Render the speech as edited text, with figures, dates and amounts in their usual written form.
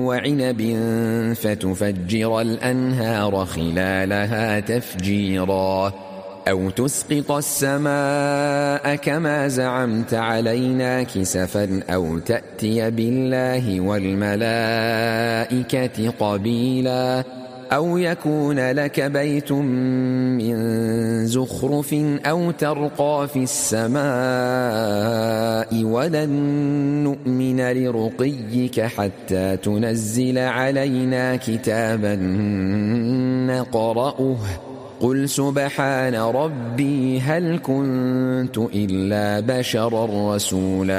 وعنب فتفجر الأنهار خلالها تفجيرا أو تسقط السماء كما زعمت علينا كسفا أو تأتي بالله والملائكة قبيلا أو يكون لك بيت من زخرف أو ترقى في السماء ولن نؤمن لرقيك حتى تنزل علينا كتابا نقرأه قل سبحان ربي هل كنت إلا بشرا رسولا